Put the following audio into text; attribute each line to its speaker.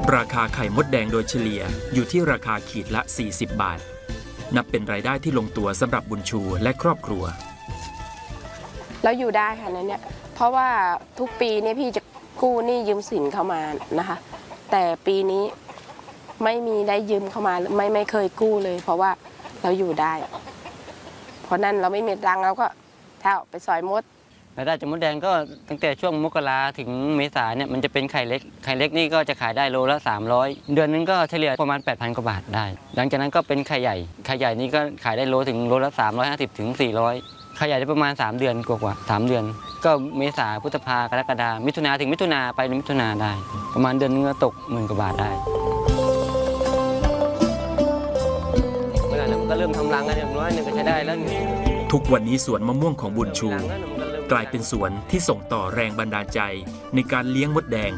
Speaker 1: ราคาไข่มดแดงโดยเฉลี่ยอยู่ที่ราคาขีดละ40 บาทนับเป็นรายได้ที่ลงตัวสำหรับบุญชูและครอบครัว
Speaker 2: แล้วอยู่ได้ค่ะเนี่ยเพราะว่าทุกปีนี่พี่จะกู้หนี้ยืมสินเข้ามานะคะแต่ปีนี้ไม่มีได้ยืมเข้ามาไม่เคยกู้เลยเพราะว่าเราอยู่ได้เพราะนั้นเราไม่มีตังค์เราก็เท่าไปสอยมด
Speaker 3: รายได้จากมดแดงก็ตั้งแต่ช่วงมกราถึงเมษาเนี่ยมันจะเป็นไข่เล็กนี่ก็จะขายได้โลละ300เดือนนึงก็เฉลี่ยประมาณ 8,000 กว่าบาทได้หลังจากนั้นก็เป็นไข่ใหญ่นี่ก็ขายได้ถึงโลละ350ถึง400ไข่ใหญ่ได้ประมาณ3 เดือนกว่า3 เดือนก็เมษาพฤษภากรกฎามิถุนาถึงมิถุนาไปมิถุนาได้ประมาณเดือนนึงก็ตก10,000 กว่าบาทได้เมื่อไหร่มันก็เริ่มทำรังกันอย่างน้อยนึงก็ใช้ได้แล้ว
Speaker 1: ทุกวันนี้สวนมะม่วงของบุญชูกลายเป็นสวนที่ส่งต่อแรงบันดาลใจในการเลี้ยงมดแดง